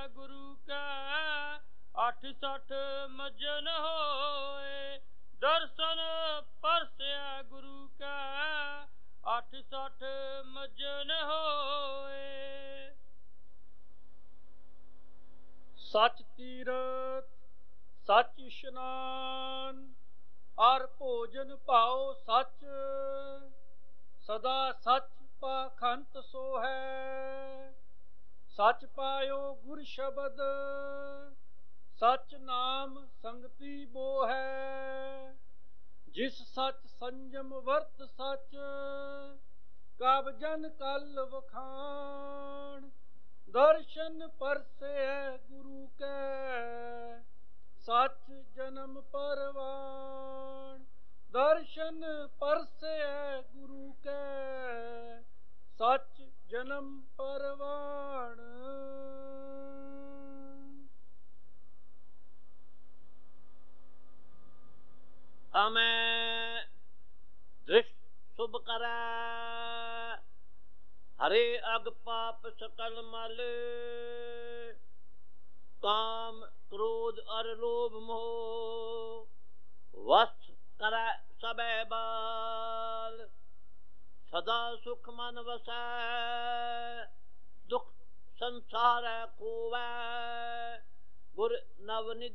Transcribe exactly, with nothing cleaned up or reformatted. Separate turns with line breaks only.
गुरु कै अठ सठ मजन होए। दर्शन परसया गुरु कै अठ सठ मजन होए। सच तीरथ सच इशनान अर भोजन भाओ सच। सदा सच पाखंत सो है। सच पायो गुर शबद सच नाम संगति बो है। जिस सच संयम वर्त सच कब जन कल वखान। दर्शन परसे गुरु कै सच जन्म परवान। दर्शन परसे गुरु कै सच जन्म परवान। हमें दृष्ट शुभ करै हरे अग पाप सकल मल। काम क्रोध अर लोभ मोह वश करै सबे बाल। सदा सुख मन वसै दुख संसार खोवै। गुर नवनिधि